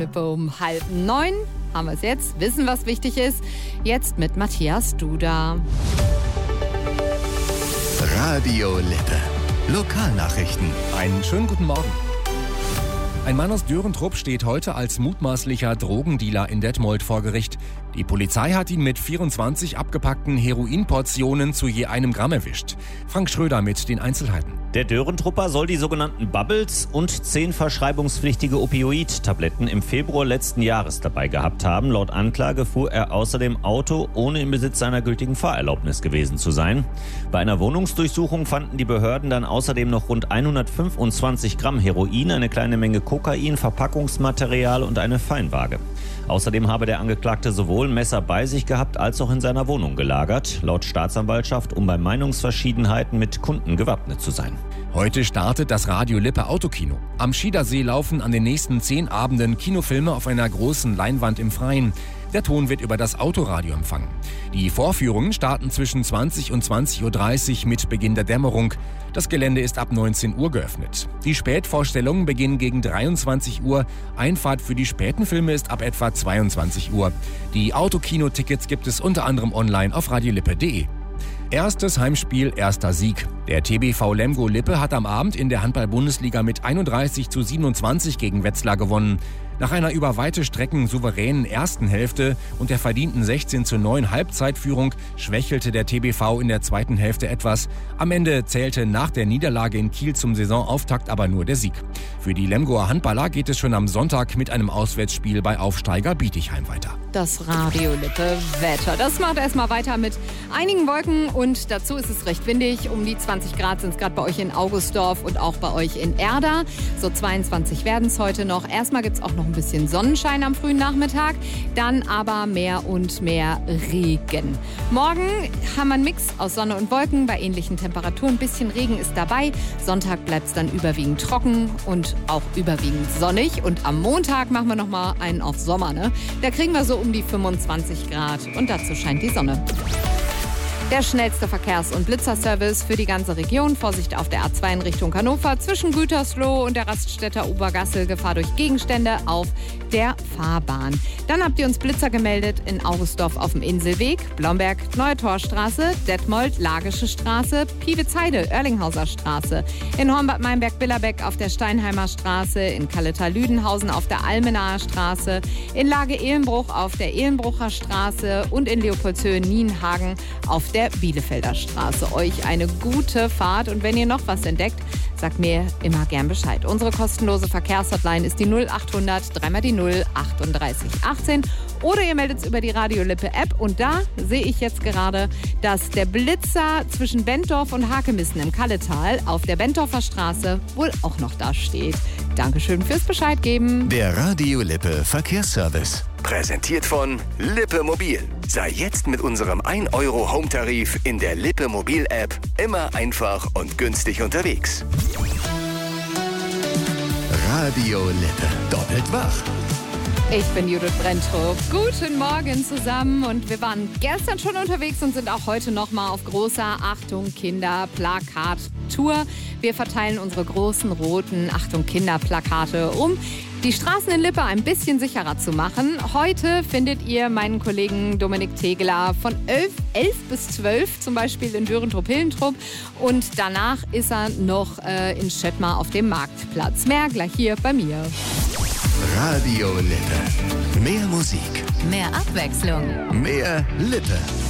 Lippe um 8:30. Haben wir es jetzt, wissen, was wichtig ist. Jetzt mit Matthias Duda. Radio Lippe. Lokalnachrichten. Einen schönen guten Morgen. Ein Mann aus Dörentrupp steht heute als mutmaßlicher Drogendealer in Detmold vor Gericht. Die Polizei hat ihn mit 24 abgepackten Heroinportionen zu je 1 Gramm erwischt. Frank Schröder mit den Einzelheiten. Der Dörentrupper soll die sogenannten Bubbles und 10 verschreibungspflichtige Opioid-Tabletten im Februar letzten Jahres dabei gehabt haben. Laut Anklage fuhr er außerdem Auto, ohne im Besitz seiner gültigen Fahrerlaubnis gewesen zu sein. Bei einer Wohnungsdurchsuchung fanden die Behörden dann außerdem noch rund 125 Gramm Heroin, eine kleine Menge Kokain, Verpackungsmaterial und eine Feinwaage. Außerdem habe der Angeklagte sowohl Messer bei sich gehabt, als auch in seiner Wohnung gelagert. Laut Staatsanwaltschaft, um bei Meinungsverschiedenheiten mit Kunden gewappnet zu sein. Heute startet das Radio Lippe Autokino. Am Schiedersee laufen an den nächsten 10 Abenden Kinofilme auf einer großen Leinwand im Freien. Der Ton wird über das Autoradio empfangen. Die Vorführungen starten zwischen 20 und 20.30 Uhr mit Beginn der Dämmerung. Das Gelände ist ab 19 Uhr geöffnet. Die Spätvorstellungen beginnen gegen 23 Uhr. Einfahrt für die späten Filme ist ab etwa 22 Uhr. Die Autokino-Tickets gibt es unter anderem online auf radiolippe.de. Erstes Heimspiel, erster Sieg. Der TBV Lemgo Lippe hat am Abend in der Handball-Bundesliga mit 31:27 gegen Wetzlar gewonnen. Nach einer über weite Strecken souveränen ersten Hälfte und der verdienten 16:9 Halbzeitführung schwächelte der TBV in der zweiten Hälfte etwas. Am Ende zählte nach der Niederlage in Kiel zum Saisonauftakt aber nur der Sieg. Für die Lemgoer Handballer geht es schon am Sonntag mit einem Auswärtsspiel bei Aufsteiger Bietigheim weiter. Das Radio Lippe Wetter. Das macht erstmal weiter mit einigen Wolken und dazu ist es recht windig. Um die 20 Grad sind es gerade bei euch in Augustdorf und auch bei euch in Erda. So 22 werden es heute noch. Erstmal gibt es auch noch ein bisschen Sonnenschein am frühen Nachmittag, dann aber mehr und mehr Regen. Morgen haben wir einen Mix aus Sonne und Wolken bei ähnlichen Temperaturen. Ein bisschen Regen ist dabei. Sonntag bleibt es dann überwiegend trocken und auch überwiegend sonnig. Und am Montag machen wir nochmal einen auf Sommer. Ne? Da kriegen wir so um die 25 Grad und dazu scheint die Sonne. Der schnellste Verkehrs- und Blitzerservice für die ganze Region. Vorsicht auf der A2 in Richtung Hannover zwischen Gütersloh und der Raststätter Obergassel. Gefahr durch Gegenstände auf der Fahrbahn. Dann habt ihr uns Blitzer gemeldet in Augustdorf auf dem Inselweg, Blomberg, Neue Torstraße, Detmold, Lagische Straße, Piewitzheide, Oerlinghauser Straße, in Hornbad-Meinberg-Billerbeck auf der Steinheimer Straße, in Kalletal-Lüdenhausen auf der Almenaer Straße, in Lage-Ehlenbruch auf der Ehlenbrucher Straße und in Leopoldshöhe-Nienhagen auf der Bielefelder Straße. Euch eine gute Fahrt und wenn ihr noch was entdeckt, sagt mir immer gern Bescheid. Unsere kostenlose Verkehrshotline ist die 0800 3 die 0 38 18 oder ihr meldet es über die Radio Lippe App und da sehe ich jetzt gerade, dass der Blitzer zwischen Bentorf und Hakemissen im Kalletal auf der Bentorfer Straße wohl auch noch da steht. Dankeschön fürs Bescheid geben. Der Radio Lippe Verkehrsservice. Präsentiert von Lippe Mobil. Sei jetzt mit unserem 1 Euro Home-Tarif in der Lippe Mobil-App immer einfach und günstig unterwegs. Radio Lippe. Doppelt wach. Ich bin Judith Brenntrup. Guten Morgen zusammen und wir waren gestern schon unterwegs und sind auch heute nochmal auf großer Achtung Kinder Plakat-Tour. Wir verteilen unsere großen roten Achtung Kinder Plakate, um die Straßen in Lippe ein bisschen sicherer zu machen. Heute findet ihr meinen Kollegen Dominik Tegeler von 11 bis 12 zum Beispiel in Dörentrupp-Hillentrupp und danach ist er noch in Schöttmar auf dem Marktplatz. Mehr gleich hier bei mir. Radio Lippe. Mehr Musik. Mehr Abwechslung. Mehr Lippe.